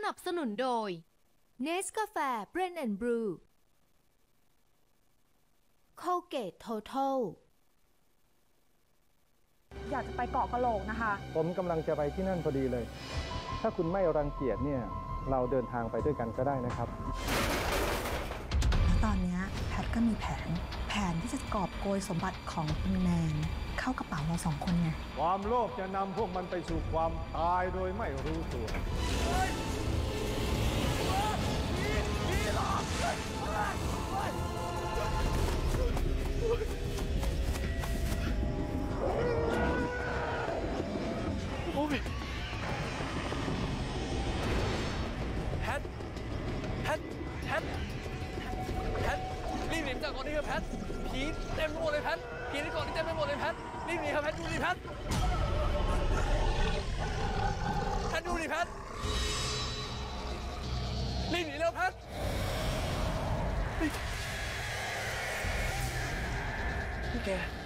นับสนุนโดย Nescafe Blend and Brew Colgate Total อยากจะไปเกาะกะโหลกนะคะผมกำลังจะไปที่นั่นพอดีเลย ถ้าคุณไม่รังเกียจเนี่ย เราเดินทางไปด้วยกันก็ได้นะครับแล้วตอนนี้แพทก็มีแผนที่จะกอบโกยสมบัติของคุณแมนเข้ากระเป๋าเรา2 คนไงความโลภจะนำพวกมันไปสู่ความตายโดยไม่รู้ตัวโอ้ยแพทรีบหนีจากก่อนนี้เถอะแพทผีเต็มไปหมดเลยแพทผีในก่อนนี้เต็มไปหมดเลยแพทรีบหนีครับแพทดูดิแพทดูดิแพทรีบหนีเร็วแพทนี่แก